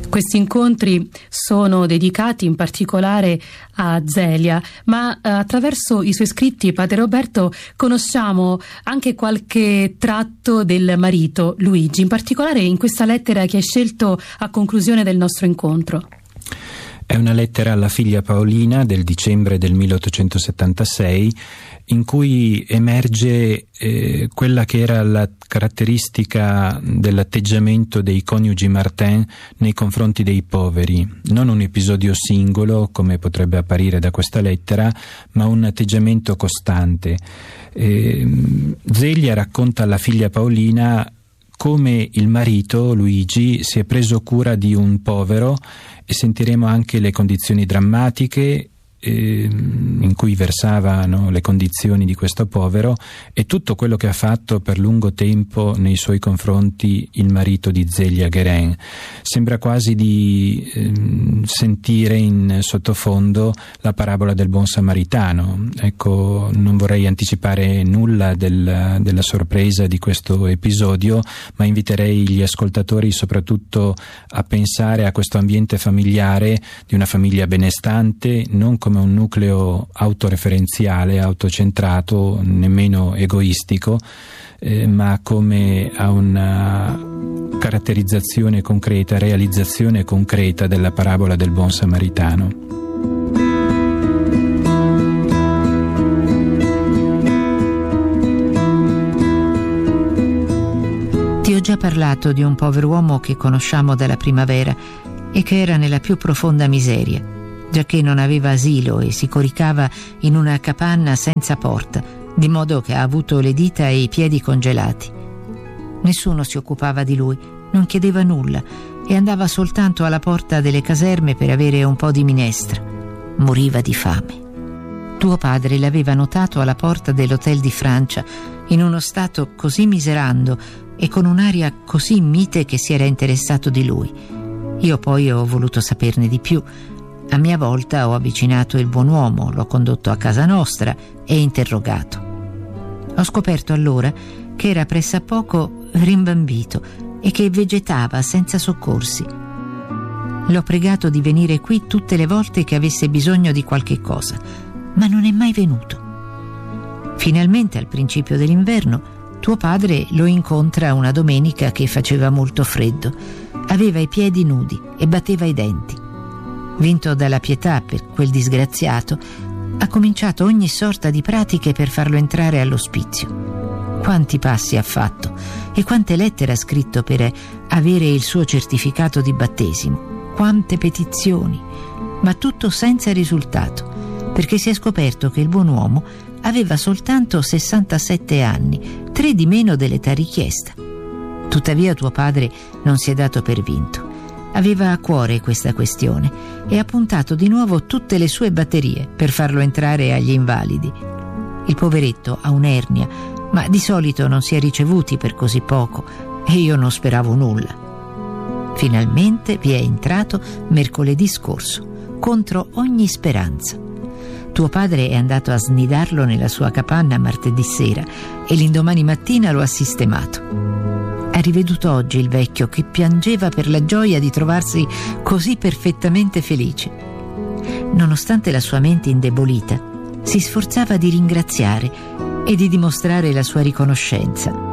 Questi incontri sono dedicati in particolare a Zelia, ma attraverso i suoi scritti, padre Roberto, conosciamo anche qualche tratto del marito Luigi, in particolare in questa lettera che hai scelto a conclusione del nostro incontro. È una lettera alla figlia Paolina del dicembre del 1876, in cui emerge quella che era la caratteristica dell'atteggiamento dei coniugi Martin nei confronti dei poveri. Non un episodio singolo, come potrebbe apparire da questa lettera, ma un atteggiamento costante. Zelia racconta alla figlia Paolina come il marito, Luigi, si è preso cura di un povero, e sentiremo anche le condizioni drammatiche in cui versavano le condizioni di questo povero e tutto quello che ha fatto per lungo tempo nei suoi confronti il marito di Zelia Guérin. Sembra quasi di sentire in sottofondo la parabola del buon samaritano. Ecco, non vorrei anticipare nulla della sorpresa di questo episodio, ma inviterei gli ascoltatori soprattutto a pensare a questo ambiente familiare di una famiglia benestante, non come un nucleo autoreferenziale, autocentrato, nemmeno egoistico, ma come a una caratterizzazione concreta, realizzazione concreta della parabola del buon samaritano. Ti ho già parlato di un pover'uomo che conosciamo dalla primavera e che era nella più profonda miseria, giacché non aveva asilo e si coricava in una capanna senza porta, di modo che ha avuto le dita e i piedi congelati. Nessuno si occupava di lui, non chiedeva nulla e andava soltanto alla porta delle caserme per avere un po' di minestra. Moriva di fame. Tuo padre l'aveva notato alla porta dell'Hotel di Francia, in uno stato così miserando e con un'aria così mite che si era interessato di lui. Io poi ho voluto saperne di più. A mia volta ho avvicinato il buon uomo, l'ho condotto a casa nostra e interrogato. Ho scoperto allora che era pressappoco rimbambito e che vegetava senza soccorsi. L'ho pregato di venire qui tutte le volte che avesse bisogno di qualche cosa, ma non è mai venuto. Finalmente, al principio dell'inverno, tuo padre lo incontra una domenica che faceva molto freddo. Aveva i piedi nudi e batteva i denti. Vinto dalla pietà per quel disgraziato, ha cominciato ogni sorta di pratiche per farlo entrare all'ospizio. Quanti passi ha fatto e quante lettere ha scritto per avere il suo certificato di battesimo, quante petizioni, ma tutto senza risultato, perché si è scoperto che il buon uomo aveva soltanto 67 anni, 3 di meno dell'età richiesta. Tuttavia tuo padre non si è dato per vinto. Aveva a cuore questa questione e ha puntato di nuovo tutte le sue batterie per farlo entrare agli invalidi. Il poveretto ha un'ernia, ma di solito non si è ricevuti per così poco e io non speravo nulla. Finalmente vi è entrato mercoledì scorso, contro ogni speranza. Tuo padre è andato a snidarlo nella sua capanna martedì sera e l'indomani mattina lo ha sistemato. Ha riveduto oggi il vecchio che piangeva per la gioia di trovarsi così perfettamente felice. Nonostante la sua mente indebolita, si sforzava di ringraziare e di dimostrare la sua riconoscenza.